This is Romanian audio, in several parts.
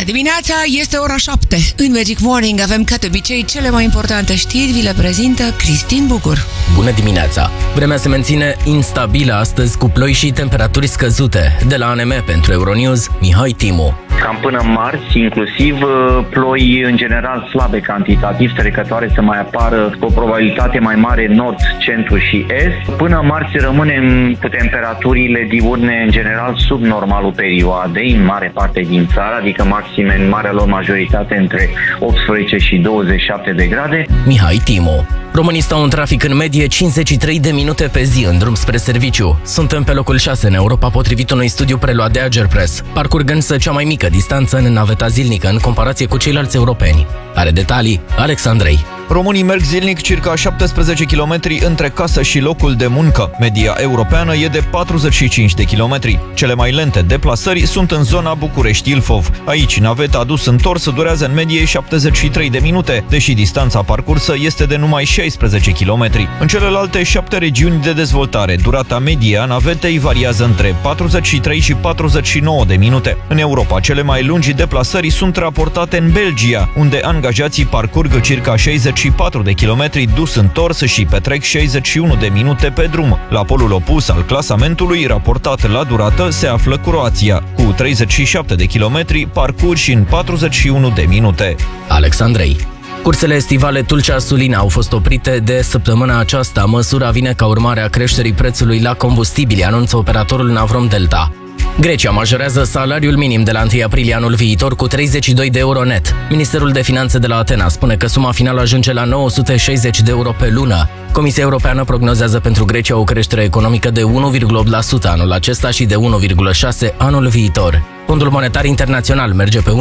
dimineața, este ora 7. În Magic Morning avem, ca de obicei, cele mai importante știri. Vi le prezintă Cristin Bucur. Bună dimineața! Vremea se menține instabilă astăzi cu ploi și temperaturi scăzute. De la ANM pentru Euronews, Mihai Timu. Cam până marți, inclusiv ploi în general slabe cantitativ, trecătoare să mai apară cu o probabilitate mai mare în nord, centru și est. Până marți rămânem cu temperaturile diurne în general sub normalul perioadei, în mare parte din țară, adică maxime în marea lor majoritate între 18 și 27 de grade. Mihai Timu. Românii stau în trafic în medie 53 de minute pe zi în drum spre serviciu. Suntem pe locul 6 în Europa, potrivit unui studiu preluat de Agerpres, parcurg însă cea mai mică distanță în naveta zilnică în comparație cu ceilalți europeni. Are detalii Alex Andrei. Românii merg zilnic circa 17 km între casă și locul de muncă. Media europeană e de 45 de km. Cele mai lente deplasări sunt în zona București-Ilfov. Aici, naveta dus-întors durează în medie 73 de minute, deși distanța parcursă este de numai 16 km. În celelalte 7 regiuni de dezvoltare, durata medie a navetei variază între 43 și 49 de minute. În Europa, cele mai lungi deplasări sunt raportate în Belgia, unde angajații parcurg circa 64 de kilometri dus-întors și petrec 61 de minute pe drum. La polul opus al clasamentului, raportat la durată, se află Croația, cu 37 de kilometri parcurși în 41 de minute. Alex Andrei. Cursele estivale Tulcea-Sulina au fost oprite de săptămâna aceasta. Măsura vine ca urmare a creșterii prețului la combustibili, anunță operatorul Navrom Delta. Grecia majorează salariul minim de la 1 aprilie anul viitor cu 32 de euro net. Ministerul de Finanțe de la Atena spune că suma finală ajunge la 960 de euro pe lună. Comisia Europeană prognozează pentru Grecia o creștere economică de 1,8% anul acesta și de 1,6% anul viitor. Fondul Monetar Internațional merge pe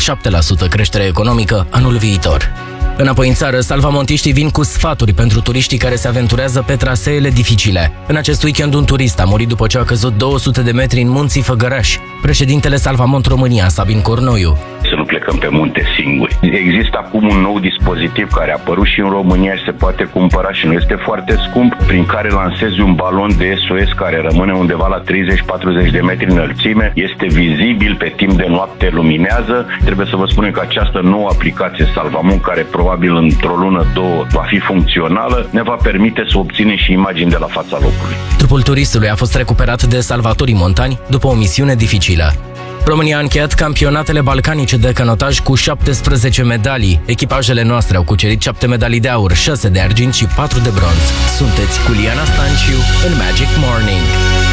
1,7% creștere economică anul viitor. Înapoi în țară, salvamontiștii vin cu sfaturi pentru turiștii care se aventurează pe traseele dificile. În acest weekend, un turist a murit după ce a căzut 200 de metri în munții Făgăraș. Președintele Salvamont România, Sabin Cornoiu. Să nu plecăm pe munte singuri. Există acum un nou dispozitiv care a apărut și în România și se poate cumpăra și nu este foarte scump, prin care lansezi un balon de SOS care rămâne undeva la 30-40 de metri înălțime, este vizibil pe timp de noapte, luminează. Trebuie să vă spunem că această nouă aplicație Salvamont, care probabil într-o lună, două va fi funcțională, ne va permite să obținem și imagini de la fața locului. Trupul turistului a fost recuperat de salvatorii montani după o misiune dificilă. România a încheiat campionatele balcanice de canotaj cu 17 medalii. Echipajele noastre au cucerit 7 medalii de aur, 6 de argint și 4 de bronz. Sunteți cu Liana Stanciu în Magic Morning.